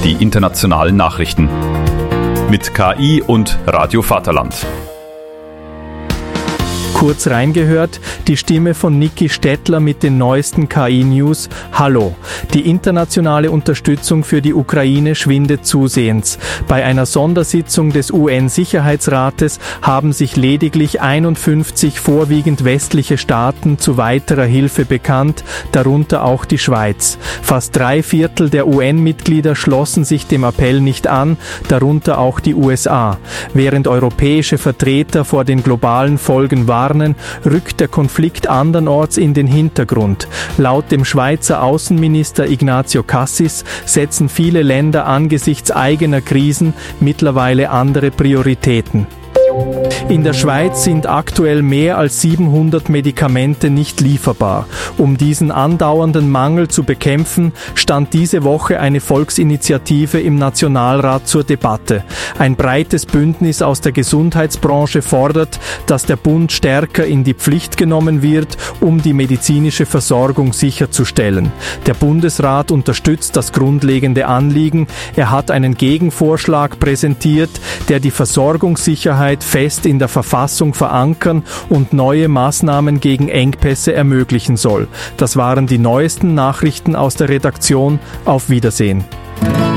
die internationalen Nachrichten. Mit KI und Radio Vaterland. Kurz reingehört, die Stimme von Niki Stettler mit den neuesten KI-News. Hallo. Die internationale Unterstützung für die Ukraine schwindet zusehends. Bei einer Sondersitzung des UN-Sicherheitsrates haben sich lediglich 51 vorwiegend westliche Staaten zu weiterer Hilfe bekannt, darunter auch die Schweiz. Fast 3/4 der UN-Mitglieder schlossen sich dem Appell nicht an, darunter auch die USA. Während europäische Vertreter vor den globalen Folgen warnen, rückt der Konflikt andernorts in den Hintergrund. Laut dem Schweizer Außenminister Ignazio Cassis setzen viele Länder angesichts eigener Krisen mittlerweile andere Prioritäten. In der Schweiz sind aktuell mehr als 700 Medikamente nicht lieferbar. Um diesen andauernden Mangel zu bekämpfen, stand diese Woche eine Volksinitiative im Nationalrat zur Debatte. Ein breites Bündnis aus der Gesundheitsbranche fordert, dass der Bund stärker in die Pflicht genommen wird, um die medizinische Versorgung sicherzustellen. Der Bundesrat unterstützt das grundlegende Anliegen. Er hat einen Gegenvorschlag präsentiert, der die Versorgungssicherheit fest in der Verfassung verankern und neue Maßnahmen gegen Engpässe ermöglichen soll. Das waren die neuesten Nachrichten aus der Redaktion. Auf Wiedersehen.